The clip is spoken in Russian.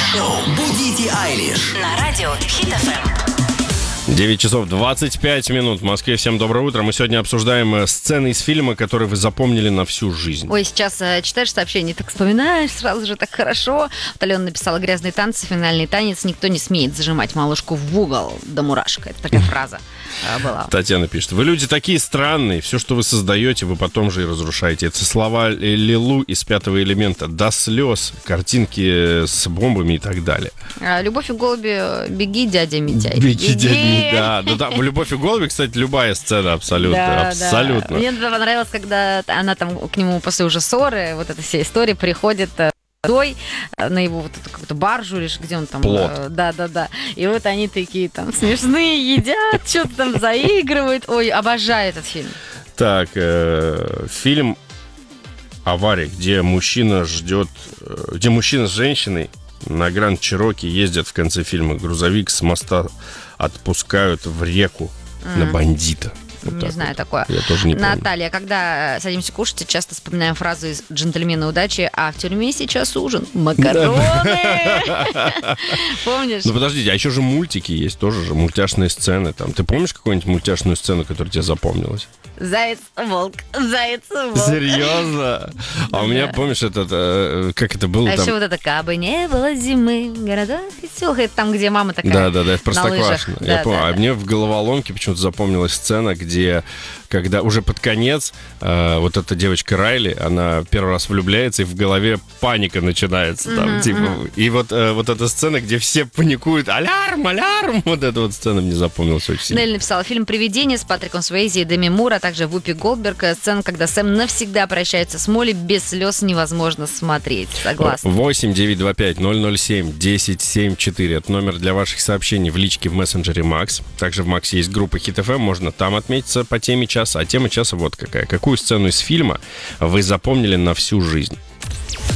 Шоу «Будите Айлиш» на радио Хит FM. 9 часов 25 минут в Москве. Всем доброе утро. Мы сегодня обсуждаем сцены из фильма, которые вы запомнили на всю жизнь. Ой, сейчас читаешь сообщение, так вспоминаешь, сразу же так хорошо. Вот Алена написала: «Грязные танцы, финальный танец. Никто не смеет зажимать малышку в угол до мурашка». Это такая фраза была. Татьяна пишет: вы люди такие странные. Все, что вы создаете, вы потом же и разрушаете. Это слова Лилу из «Пятого элемента». До слез, картинки с бомбами и так далее. «Любовь и голуби», «Беги, дядя Митяй». Беги, дядя Митяй. Да, в «Любовь и голуби», кстати, любая сцена абсолютно. Абсолютно. Мне понравилось, когда она там к нему после уже ссоры, вот эта вся история, приходит водой на его вот эту какую-то баржу, или где он там... Плот. Да. И вот они такие там смешные, едят, что-то там заигрывают. Ой, обожаю этот фильм. Так, фильм «Авария», где мужчина с женщиной на Гранд Чироки ездят в конце фильма. Грузовик с моста отпускают в реку на бандита. Вот не знаю такое. Я тоже не помню. Наталья, когда садимся кушать, часто вспоминаем фразу из «Джентльмена удачи», а в тюрьме сейчас ужин. Макароны! Помнишь? Ну подождите, а еще же мультики есть, тоже же мультяшные сцены. Там. Ты помнишь какую-нибудь мультяшную сцену, которая тебе запомнилась? Заяц, волк, заяц, волк. Серьезно? А у меня, помнишь, как это было А там? еще вот это «Кабы не было зимы, города веселых». Это там, где мама такая. Да, это Простоквашино. Я помню. А мне в головоломке почему-то запомнилась сцена, где, когда уже под конец вот эта девочка Райли, она первый раз влюбляется, и в голове паника начинается там, И вот эта сцена, где все паникуют: алярм, алярм! Вот эта вот сцена мне запомнилась очень сильно. Нелли написала: фильм «Привидение» с Патриком Суэйзи и Деми Мур, а также Вупи Голдберг. Сцена, когда Сэм навсегда прощается с Молли, без слез невозможно смотреть. Согласна. 8-925-007-1074. Это номер для ваших сообщений в личке в мессенджере Макс. Также в Максе есть группа Хит FM, можно там отметиться по теме часа. А тема часа вот какая. Какую сцену из фильма вы запомнили на всю жизнь?